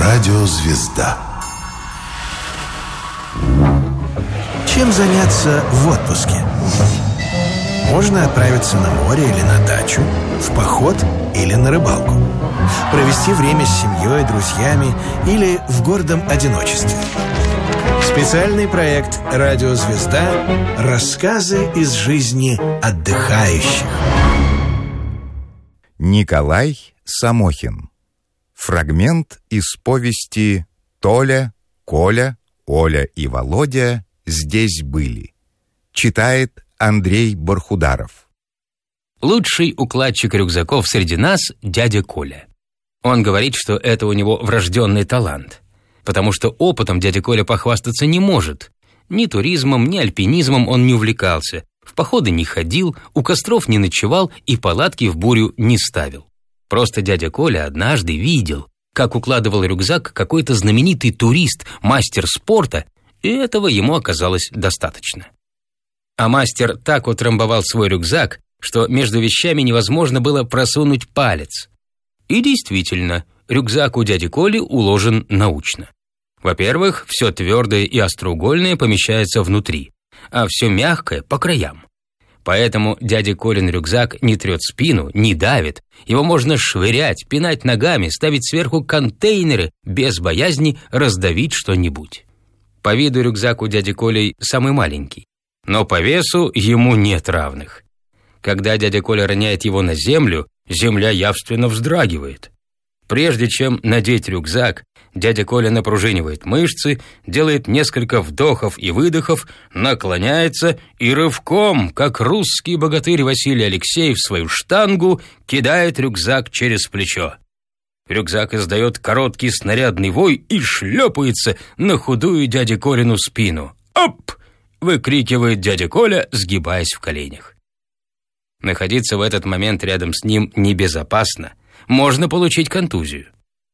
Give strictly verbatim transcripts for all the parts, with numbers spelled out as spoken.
Радиозвезда. Чем заняться в отпуске? Можно отправиться на море или на дачу, в поход или на рыбалку, провести время с семьей, друзьями или в гордом одиночестве. Специальный проект «Радиозвезда. Рассказы из жизни отдыхающих». Николай Самохин. Фрагмент из повести «Толя, Коля, Оля и Володя здесь были». Читает Андрей Бархударов. Лучший укладчик рюкзаков среди нас – дядя Коля. Он говорит, что это у него врожденный талант, потому что опытом дядя Коля похвастаться не может. Ни туризмом, ни альпинизмом он не увлекался, в походы не ходил, у костров не ночевал и палатки в бурю не ставил. Просто дядя Коля однажды видел, как укладывал рюкзак какой-то знаменитый турист, мастер спорта, и этого ему оказалось достаточно. А мастер так утрамбовал свой рюкзак, что между вещами невозможно было просунуть палец. И действительно, рюкзак у дяди Коли уложен научно. Во-первых, все твердое и остроугольное помещается внутри, а все мягкое по краям. Поэтому дядя Колин рюкзак не трет спину, не давит. Его можно швырять, пинать ногами, ставить сверху контейнеры без боязни раздавить что-нибудь. По виду рюкзак у дяди Коли самый маленький, но по весу ему нет равных. Когда дядя Коля роняет его на землю, земля явственно вздрагивает. Прежде чем надеть рюкзак, дядя Коля напружинивает мышцы, делает несколько вдохов и выдохов, наклоняется и рывком, как русский богатырь Василий Алексеев свою штангу, кидает рюкзак через плечо. Рюкзак издает короткий снарядный вой и шлепается на худую дядя Колину спину. «Оп!» — выкрикивает дядя Коля, сгибаясь в коленях. Находиться в этот момент рядом с ним небезопасно. Можно получить контузию.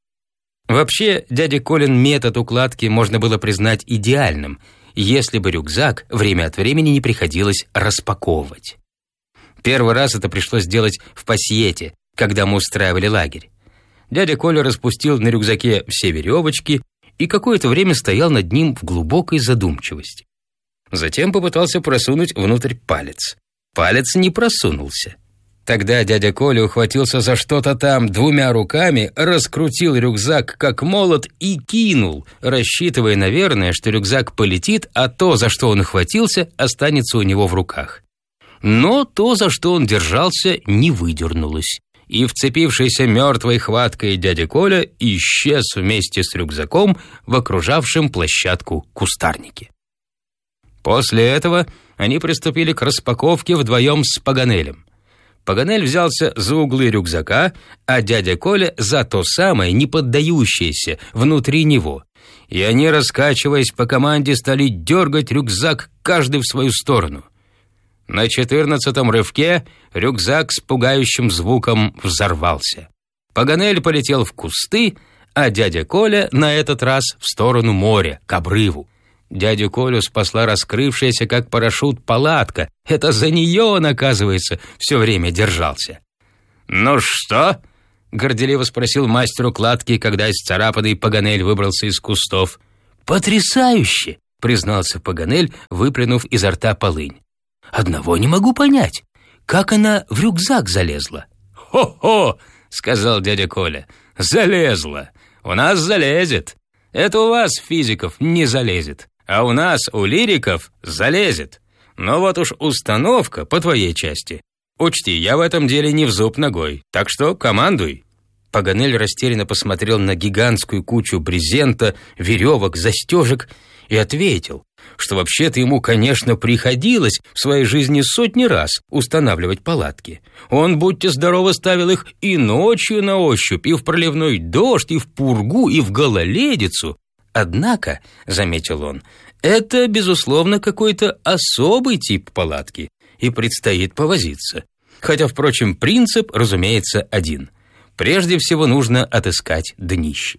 Вообще, дядя Колин метод укладки можно было признать идеальным, если бы рюкзак время от времени не приходилось распаковывать. Первый раз это пришлось делать в Пассиете, когда мы устраивали лагерь. Дядя Коля распустил на рюкзаке все веревочки и какое-то время стоял над ним в глубокой задумчивости. Затем попытался просунуть внутрь палец. Палец не просунулся. Тогда дядя Коля ухватился за что-то там двумя руками, раскрутил рюкзак как молот и кинул, рассчитывая, наверное, что рюкзак полетит, а то, за что он ухватился, останется у него в руках. Но то, за что он держался, не выдернулось, и вцепившийся мертвой хваткой дядя Коля исчез вместе с рюкзаком в окружавшем площадку кустарнике. После этого они приступили к распаковке вдвоем с Паганелем. Паганель взялся за углы рюкзака, а дядя Коля за то самое, не поддающееся, внутри него. И они, раскачиваясь по команде, стали дергать рюкзак каждый в свою сторону. На четырнадцатом рывке рюкзак с пугающим звуком взорвался. Паганель полетел в кусты, а дядя Коля на этот раз в сторону моря, к обрыву. Дядю Колю спасла раскрывшаяся, как парашют, палатка. Это за нее он, оказывается, все время держался. «Ну что?» — горделиво спросил мастер укладки, когда исцарапанный Паганель выбрался из кустов. «Потрясающе!» — признался Паганель, выплюнув изо рта полынь. «Одного не могу понять. Как она в рюкзак залезла?» «Хо-хо!» — сказал дядя Коля. «Залезла. У нас залезет. Это у вас, физиков, не залезет. А у нас, у лириков, залезет. Но вот уж установка по твоей части. Учти, я в этом деле не в зуб ногой, так что командуй». Паганель растерянно посмотрел на гигантскую кучу брезента, веревок, застежек и ответил, что вообще-то ему, конечно, приходилось в своей жизни сотни раз устанавливать палатки. Он, будьте здоровы, ставил их и ночью на ощупь, и в проливной дождь, и в пургу, и в гололедицу. Однако, заметил он, это, безусловно, какой-то особый тип палатки, и предстоит повозиться. Хотя, впрочем, принцип, разумеется, один. Прежде всего нужно отыскать днище.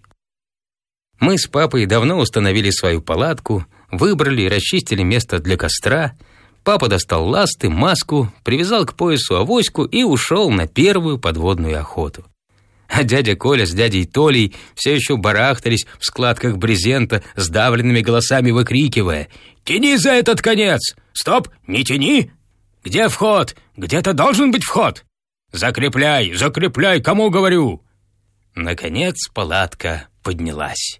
Мы с папой давно установили свою палатку, выбрали и расчистили место для костра. Папа достал ласты, маску, привязал к поясу авоську и ушел на первую подводную охоту. А дядя Коля с дядей Толей все еще барахтались в складках брезента, сдавленными голосами выкрикивая: «Тяни за этот конец! Стоп, не тяни! Где вход? Где-то должен быть вход! Закрепляй, закрепляй, кому говорю!» Наконец палатка поднялась.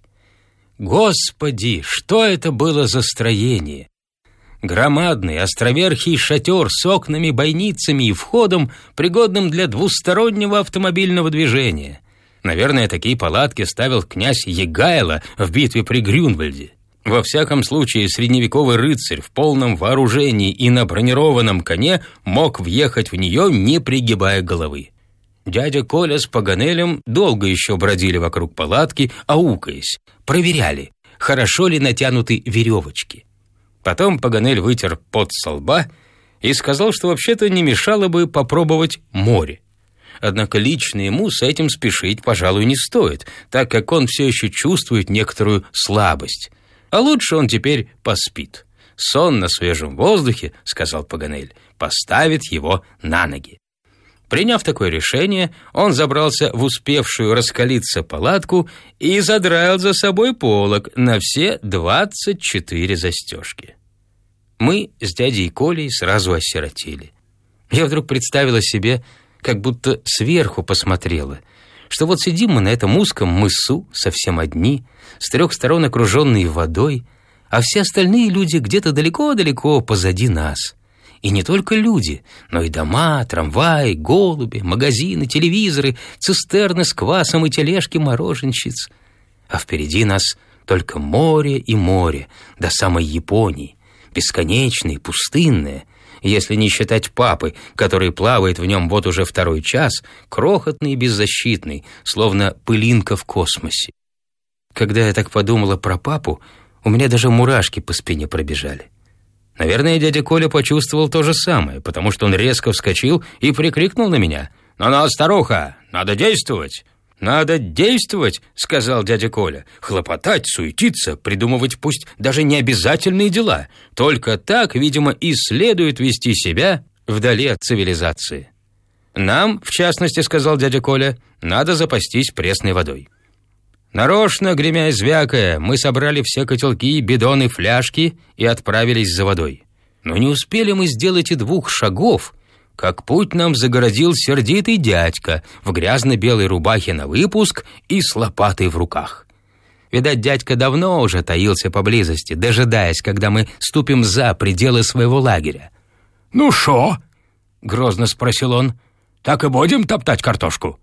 Господи, что это было за строение! Громадный островерхий шатер с окнами, бойницами и входом, пригодным для двустороннего автомобильного движения. Наверное, такие палатки ставил князь Егайло в битве при Грюнвальде. Во всяком случае, средневековый рыцарь в полном вооружении и на бронированном коне мог въехать в нее, не пригибая головы. Дядя Коля с Паганелем долго еще бродили вокруг палатки, аукаясь, проверяли, хорошо ли натянуты веревочки. Потом Паганель вытер пот со лба и сказал, что вообще-то не мешало бы попробовать море. Однако лично ему с этим спешить, пожалуй, не стоит, так как он все еще чувствует некоторую слабость. А лучше он теперь поспит. «Сон на свежем воздухе, — сказал Паганель, — поставит его на ноги». Приняв такое решение, он забрался в успевшую раскалиться палатку и задраил за собой полог на все двадцать четыре застежки. Мы с дядей Колей сразу осиротели. Я вдруг представила себе, как будто сверху посмотрела, что вот сидим мы на этом узком мысу, совсем одни, с трех сторон окруженные водой, а все остальные люди где-то далеко-далеко позади нас. И не только люди, но и дома, трамваи, голуби, магазины, телевизоры, цистерны с квасом и тележки мороженщиц. А впереди нас только море и море, до самой Японии, бесконечное, пустынное, если не считать папы, который плавает в нем вот уже второй час, крохотный и беззащитный, словно пылинка в космосе. Когда я так подумала про папу, у меня даже мурашки по спине пробежали. Наверное, дядя Коля почувствовал то же самое, потому что он резко вскочил и прикрикнул на меня: «Ну-ну, старуха, надо действовать!» «Надо действовать», — сказал дядя Коля. «Хлопотать, суетиться, придумывать пусть даже необязательные дела. Только так, видимо, и следует вести себя вдали от цивилизации. Нам, в частности, — сказал дядя Коля, — надо запастись пресной водой». Нарочно, гремя и звякая, мы собрали все котелки, бидоны, фляжки и отправились за водой. Но не успели мы сделать и двух шагов, как путь нам загородил сердитый дядька в грязно-белой рубахе на выпуск и с лопатой в руках. Видать, дядька давно уже таился поблизости, дожидаясь, когда мы ступим за пределы своего лагеря. «Ну шо?» — грозно спросил он. «Так и будем топтать картошку?»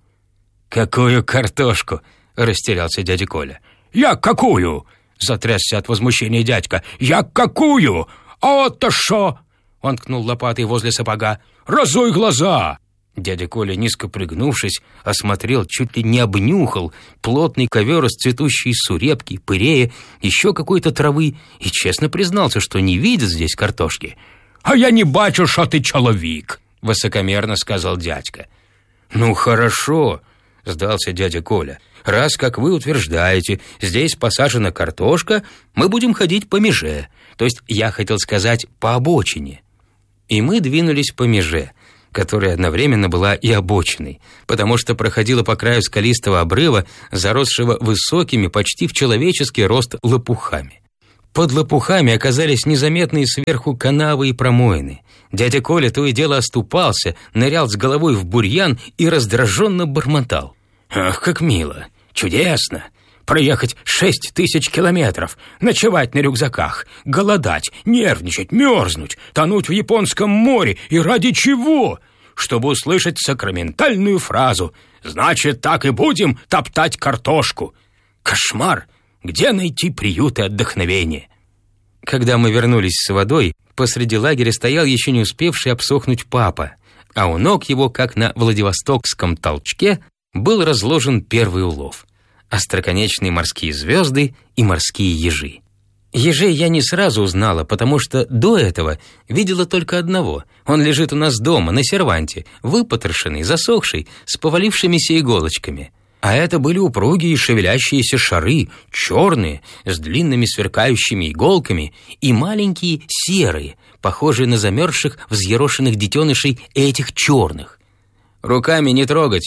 «Какую картошку?» — растерялся дядя Коля. «Я какую?» — затрясся от возмущения дядька. «Я какую? А вот-то шо?» Он ткнул лопатой возле сапога. «Разуй глаза!» Дядя Коля, низко пригнувшись, осмотрел, чуть ли не обнюхал плотный ковер из цветущей сурепки, пырея, еще какой-то травы и честно признался, что не видит здесь картошки. «А я не бачу, что ты человек!» — высокомерно сказал дядька. «Ну хорошо!» — сдался дядя Коля. «Раз, как вы утверждаете, здесь посажена картошка, мы будем ходить по меже, то есть я хотел сказать по обочине». И мы двинулись по меже, которая одновременно была и обочиной, потому что проходила по краю скалистого обрыва, заросшего высокими, почти в человеческий рост лопухами. Под лопухами оказались незаметные сверху канавы и промоины. Дядя Коля то и дело оступался, нырял с головой в бурьян и раздраженно бормотал. «Ах, как мило! Чудесно! Проехать шесть тысяч километров, ночевать на рюкзаках, голодать, нервничать, мерзнуть, тонуть в японском море. И ради чего? Чтобы услышать сакраментальную фразу: «Значит, так и будем топтать картошку». Кошмар! Где найти приют и отдохновение?» Когда мы вернулись с водой, посреди лагеря стоял еще не успевший обсохнуть папа, а у ног его, как на Владивостокском толчке, был разложен первый улов — остроконечные морские звезды и морские ежи. Ежей я не сразу узнала, потому что до этого видела только одного. Он лежит у нас дома, на серванте, выпотрошенный, засохший, с повалившимися иголочками. А это были упругие шевелящиеся шары, черные, с длинными сверкающими иголками, и маленькие серые, похожие на замерзших, взъерошенных детенышей этих черных. «Руками не трогать», —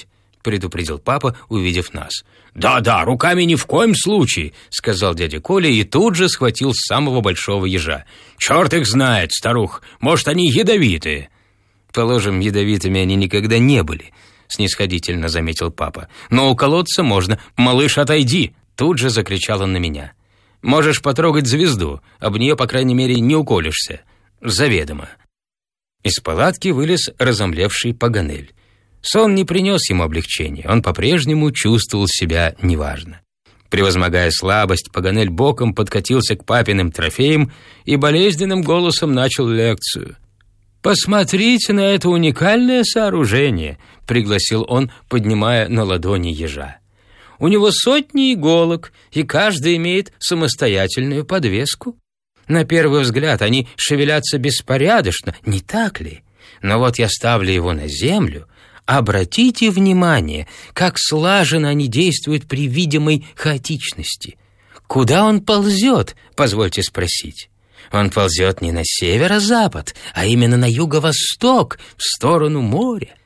предупредил папа, увидев нас. «Да-да, руками ни в коем случае», — сказал дядя Коля и тут же схватил самого большого ежа. «Черт их знает, старух, может, они ядовитые». «Положим, ядовитыми они никогда не были», — снисходительно заметил папа. «Но уколоться можно. Малыш, отойди!» Тут же закричал он на меня. «Можешь потрогать звезду, об нее, по крайней мере, не уколешься. Заведомо». Из палатки вылез разомлевший Паганель. Сон не принес ему облегчения, он по-прежнему чувствовал себя неважно. Превозмогая слабость, Паганель боком подкатился к папиным трофеям и болезненным голосом начал лекцию. «Посмотрите на это уникальное сооружение», — пригласил он, поднимая на ладони ежа. «У него сотни иголок, и каждый имеет самостоятельную подвеску. На первый взгляд они шевелятся беспорядочно, не так ли? Но вот я ставлю его на землю. Обратите внимание, как слаженно они действуют при видимой хаотичности. Куда он ползет, позвольте спросить? Он ползет не на северо-запад, а именно на юго-восток, в сторону моря.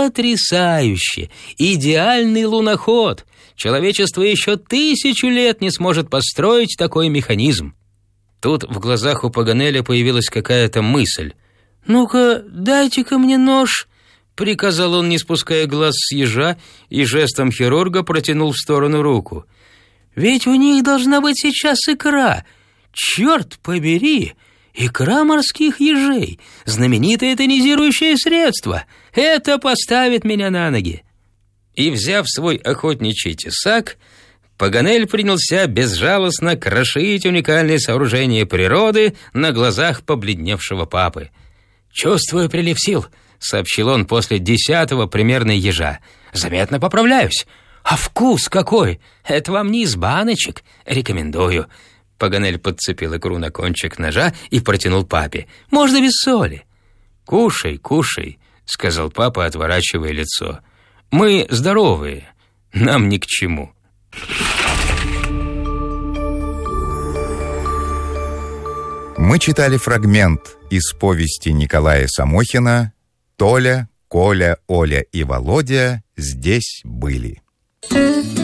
Потрясающе! Идеальный луноход! Человечество еще тысячу лет не сможет построить такой механизм». Тут в глазах у Паганеля появилась какая-то мысль. «Ну-ка, дайте-ка мне нож», — приказал он, не спуская глаз с ежа, и жестом хирурга протянул в сторону руку. «Ведь у них должна быть сейчас икра. Черт побери! Икра морских ежей! Знаменитое тонизирующее средство! Это поставит меня на ноги!» И, взяв свой охотничий тесак, Паганель принялся безжалостно крошить уникальные сооружения природы на глазах побледневшего папы. «Чувствую прилив сил», — сообщил он после десятого примерно ежа. «Заметно поправляюсь. А вкус какой! Это вам не из баночек. Рекомендую». Паганель подцепил икру на кончик ножа и протянул папе. «Можно без соли». «Кушай, кушай», — сказал папа, отворачивая лицо. «Мы здоровые, нам ни к чему». Мы читали фрагмент из повести Николая Самохина «Толя, Коля, Оля и Володя здесь были».